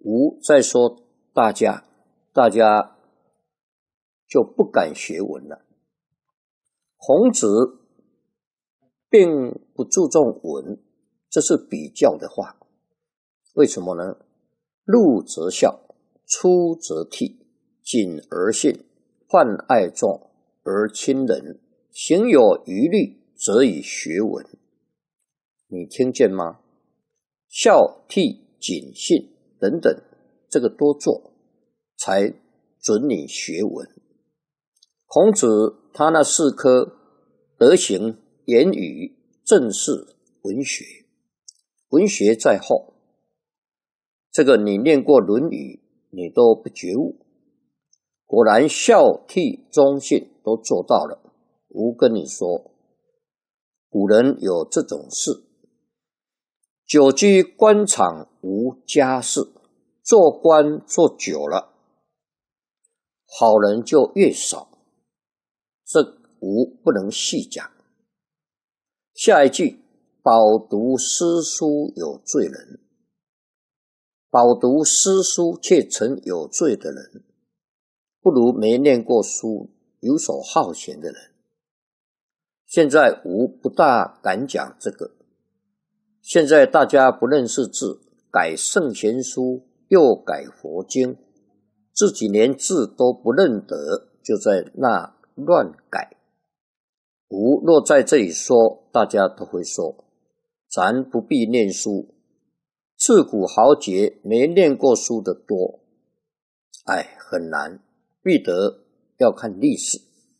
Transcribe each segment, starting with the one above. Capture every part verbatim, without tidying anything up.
吾再说大家，大家就不敢学文了。孔子并不注重文，这是比较的话。为什么呢？入则孝，出则悌，谨而信，泛爱众而亲仁，行有余力，则以学文。你听见吗？孝、悌、谨、信等等，这个多做，才准你学文。孔子他那四科：德行、言语、政事、文学。文学在后，这个你念过《论语》，你都不觉悟。果然孝、悌、忠、信都做到了。吾跟你说，古人有这种事：久居官场无家事，做官做久了，好人就越少。这吾不能细讲。下一句，饱读诗书有罪人。饱读诗书却成有罪的人，不如没念过书、游手好闲的人。现在吾不大敢讲这个。现在大家不认识字，改圣贤书，又改佛经，自己连字都不认得，就在那乱改。吾若在这里说，大家都会说，咱不必念书，自古豪杰没念过书的多。哎，很难，必得要看历史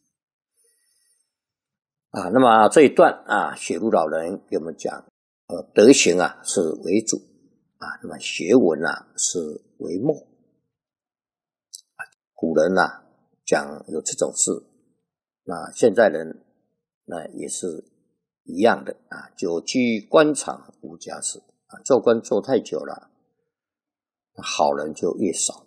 啊。那么这一段啊，雪茹老人给我们讲，呃，德行啊是为主啊，那么学文啊是为末。古人啊讲有这种事，那现在人那也是一样的啊。久居官场无家事啊，做官做太久了，好人就越少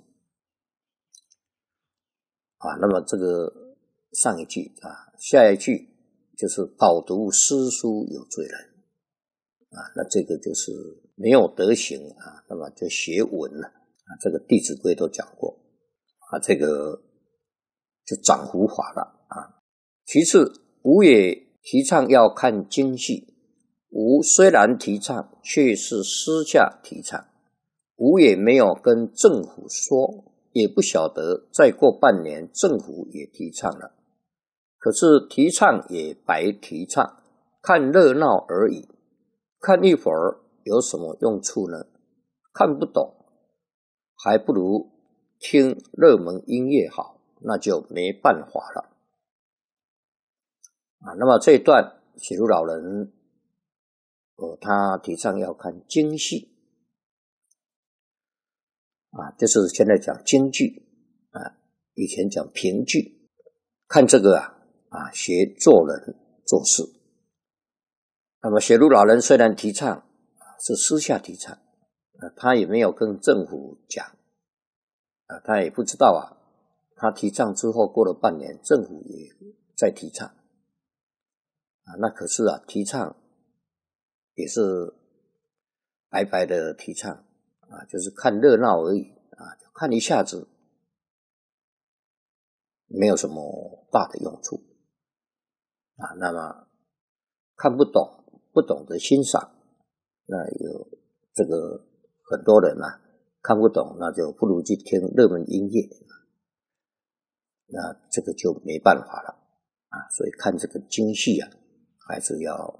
啊。那么这个上一句啊，下一句就是饱读诗书有罪人啊，那这个就是没有德行啊，那么就学文了啊。这个《弟子规》都讲过啊，这个就长胡法了啊。其次，吾也提倡要看经系。吾虽然提倡，却是私下提倡。吾也没有跟政府说，也不晓得再过半年政府也提倡了。可是提倡也白提倡，看热闹而已。看一会儿有什么用处呢？看不懂，还不如听热门音乐好，那就没办法了啊。那么这一段雪茹老人呃，他提倡要看经系啊，就是现在讲京剧啊，以前讲评剧，看这个啊啊，学做人做事。那么雪茹老人虽然提倡是私下提倡啊，他也没有跟政府讲啊，他也不知道啊，他提倡之后过了半年，政府也在提倡啊。那可是啊，提倡也是白白的提倡啊，就是看热闹而已啊，看一下子，没有什么大的用处啊。那么看不懂，不懂得欣赏，那有这个很多人啊看不懂，那就不如去听热门音乐，那这个就没办法了啊。所以看这个经系啊，还是要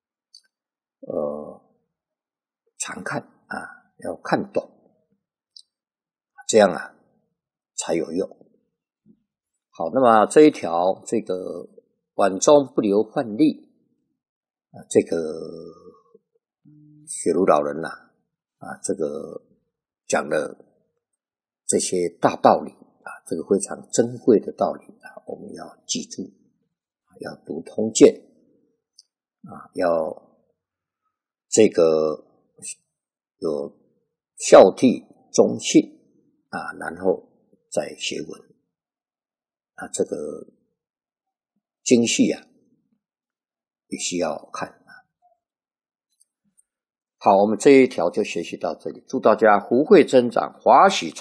呃常看啊，要看懂，这样啊才有用。好，那么这一条，这个碗中不留饭粒啊，这个雪茹老人呐 啊, 啊，这个讲了这些大道理啊，这个非常珍贵的道理啊，我们要记住，要读通鉴啊，要这个有孝悌忠信啊，然后再学文啊，这个经系啊，必须要看啊。 好，我们这一条就学习到这里，祝大家福慧增长，华喜